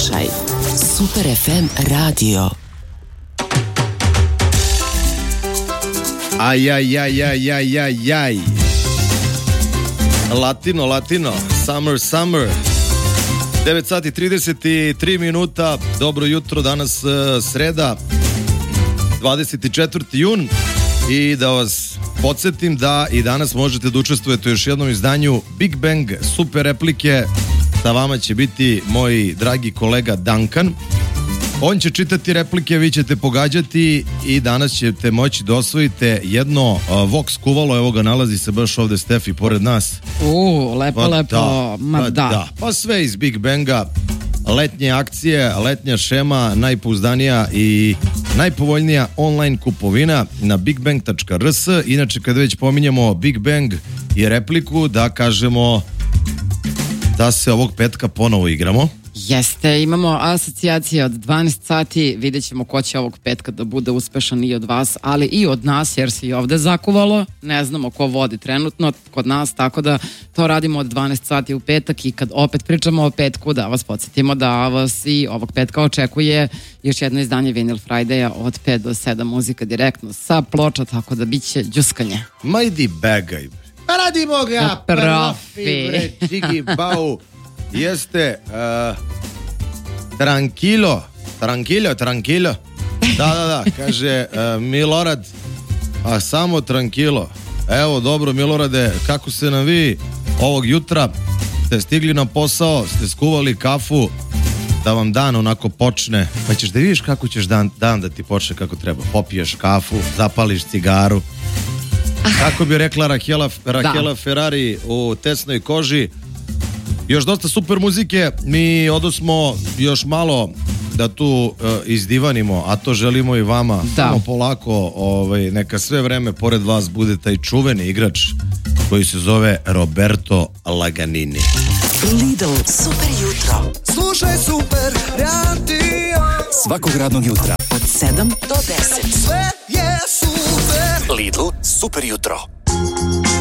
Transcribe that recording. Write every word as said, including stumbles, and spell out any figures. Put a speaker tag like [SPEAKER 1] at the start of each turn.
[SPEAKER 1] Slušaj Super ef em radio.
[SPEAKER 2] Aj, aj, aj, aj, aj, aj, aj. Latino, latino, summer, summer. devet sati trideset tri minuta. Dobro jutro, danas uh, sreda, dvadeset četvrti jun. I da vas podsjetim da i danas možete da učestvujete u još jednom izdanju Big Bang super replike. Sa vama će biti moj dragi kolega Duncan. On će čitati replike, vi ćete pogađati i danas ćete moći da osvojite jedno uh, Vox kuvalo. Evo ga, nalazi se baš ovde Stefi pored nas.
[SPEAKER 3] U, lepo,
[SPEAKER 2] pa
[SPEAKER 3] lepo,
[SPEAKER 2] da,
[SPEAKER 3] ma
[SPEAKER 2] pa
[SPEAKER 3] da.
[SPEAKER 2] da. Pa sve iz Big Banga, letnje akcije, letnja šema, najpouzdanija i najpovoljnija online kupovina na bigbang tačka r s. Inače, kad već pominjamo Big Bang i repliku, da kažemo da se ovog petka ponovo igramo.
[SPEAKER 3] Jeste, imamo asocijacije od dvanaest sati, vidjet ćemo ko će ovog petka da bude uspešan i od vas, ali i od nas, jer se i ovde zakuvalo, ne znamo ko vodi trenutno kod nas, tako da to radimo od dvanaest sati u petak. I kad opet pričamo o petku, da vas podsjetimo da vas i ovog petka očekuje još jedno izdanje Vinyl Friday-a od pet do sedam, muzika direktno sa ploča, tako da bit će džuskanje.
[SPEAKER 2] Ma idi begaj, pa radimo ga,
[SPEAKER 3] profi,
[SPEAKER 2] bre, čigi bau. Jeste uh, tranquilo, tranquilo, tranquilo. Da, da, da, kaže uh, Milorad, a samo tranquilo. Evo, dobro Milorade, kako se nam vi ovog jutra ste stigli na posao, ste skuvali kafu da vam dan onako počne, pa ćeš da vidiš kako ćeš dan, dan da ti počne kako treba. Popiješ kafu, zapališ cigaru. Kako bi rekla Rahela, Rahela Ferrari u Tesnoj koži. Još dosta super muzike, mi odosmo još malo da tu uh, izdivanimo, a to želimo i vama. Da. Samo polako, ovaj, neka sve vreme pored vas bude taj čuveni igrač koji se zove Roberto Laganini.
[SPEAKER 1] Lidl, super jutro.
[SPEAKER 4] Slušaj super radio.
[SPEAKER 5] Svakog radnog jutra
[SPEAKER 1] od sedam do deset.
[SPEAKER 4] Sve je super.
[SPEAKER 5] Lidl, super jutro.